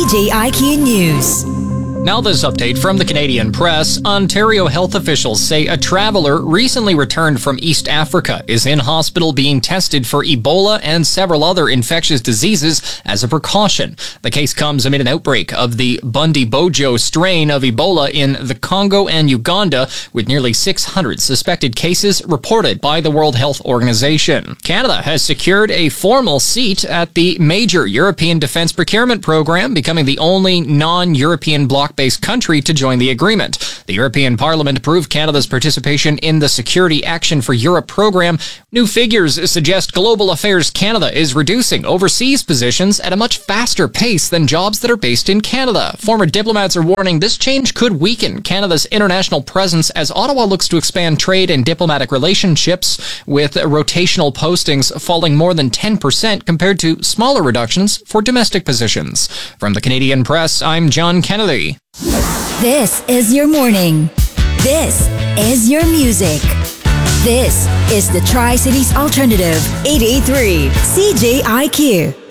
CJIQ News. Now this update from the Canadian Press. Ontario health officials say a traveler recently returned from East Africa is in hospital being tested for Ebola and several other infectious diseases as a precaution. The case comes amid an outbreak of the Bundibugyo strain of Ebola in the Congo and Uganda, with nearly 600 suspected cases reported by the World Health Organization. Canada has secured a formal seat at the major European defense procurement program, becoming the only non-European bloc-based country to join the agreement. The European Parliament approved Canada's participation in the Security Action for Europe program. New figures suggest Global Affairs Canada is reducing overseas positions at a much faster pace than jobs that are based in Canada. Former diplomats are warning this change could weaken Canada's international presence as Ottawa looks to expand trade and diplomatic relationships, with rotational postings falling more than 10% compared to smaller reductions for domestic positions. From the Canadian Press, I'm John Kennedy. This is your morning. This is your music. This is the Tri-Cities Alternative 88.3 CJIQ.